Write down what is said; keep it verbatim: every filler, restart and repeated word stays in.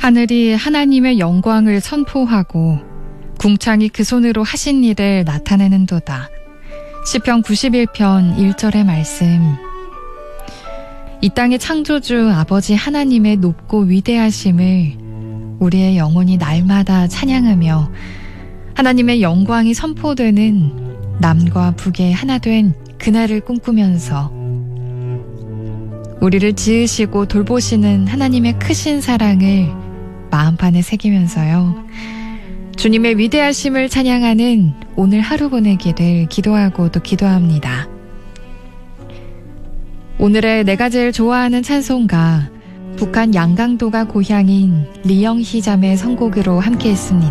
하늘이 하나님의 영광을 선포하고 궁창이 그 손으로 하신 일을 나타내는도다. 시편 구십일 편 일 절의 말씀. 이 땅의 창조주 아버지 하나님의 높고 위대하심을 우리의 영혼이 날마다 찬양하며 하나님의 영광이 선포되는 남과 북의 하나 된 그날을 꿈꾸면서 우리를 지으시고 돌보시는 하나님의 크신 사랑을 마음판에 새기면서요. 주님의 위대하심을 찬양하는 오늘 하루 보내기를 기도하고 또 기도합니다. 오늘의 내가 제일 좋아하는 찬송가 북한 양강도가 고향인 리영희 자매 선곡으로 함께했습니다.